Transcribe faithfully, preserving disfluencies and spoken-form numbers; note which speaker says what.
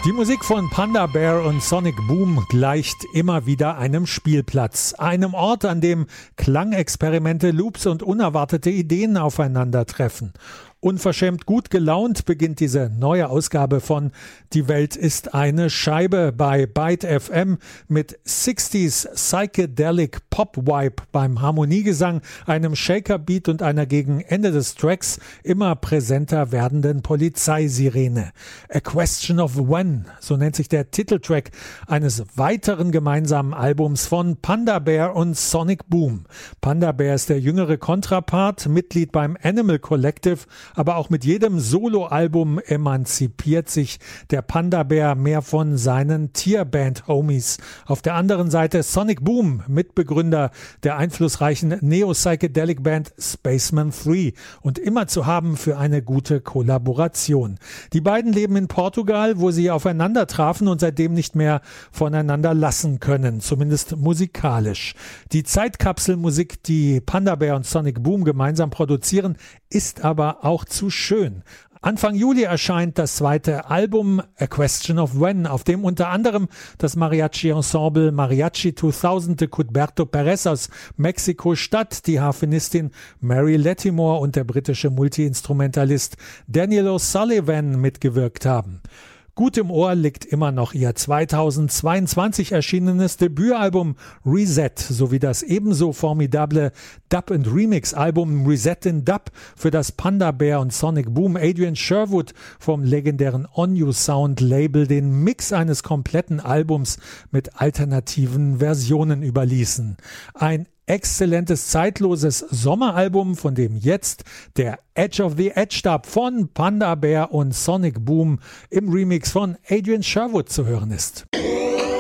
Speaker 1: Die Musik von Panda Bear und Sonic Boom gleicht immer wieder einem Spielplatz, einem Ort, an dem Klangexperimente, Loops und unerwartete Ideen aufeinandertreffen. Unverschämt gut gelaunt beginnt diese neue Ausgabe von Die Welt ist eine Scheibe bei Byte F M mit sechziger Psychedelic Pop Vibe beim Harmoniegesang, einem Shaker-Beat und einer gegen Ende des Tracks immer präsenter werdenden Polizeisirene. A Question of When, so nennt sich der Titeltrack eines weiteren gemeinsamen Albums von Panda Bear und Sonic Boom. Panda Bear ist der jüngere Kontrapart, Mitglied beim Animal Collective, aber auch mit jedem Soloalbum emanzipiert sich der Panda Bear mehr von seinen Tierband-Homies. Auf der anderen Seite Sonic Boom, Mitbegründer der einflussreichen Neo-Psychedelic-Band Spaceman drei und immer zu haben für eine gute Kollaboration. Die beiden leben in Portugal, wo sie aufeinander trafen und seitdem nicht mehr voneinander lassen können, zumindest musikalisch. Die Zeitkapselmusik, die Panda Bear und Sonic Boom gemeinsam produzieren, ist aber auch zu schön. Anfang Juli erscheint das zweite Album A Question of When, auf dem unter anderem das Mariachi-Ensemble Mariachi zweitausend de Cuthberto Perez aus Mexiko-Stadt, die Harfenistin Mary Latimore und der britische Multiinstrumentalist Daniel O'Sullivan mitgewirkt haben. Gut im Ohr liegt immer noch ihr zweitausendzweiundzwanzig erschienenes Debütalbum Reset sowie das ebenso formidable Dub- und Remix-Album Reset in Dub, für das Panda Bear und Sonic Boom Adrian Sherwood vom legendären On You Sound Label den Mix eines kompletten Albums mit alternativen Versionen überließen. Ein exzellentes, zeitloses Sommeralbum, von dem jetzt der Edge of the Edge Dub von Panda Bear und Sonic Boom im Remix von Adrian Sherwood zu hören ist.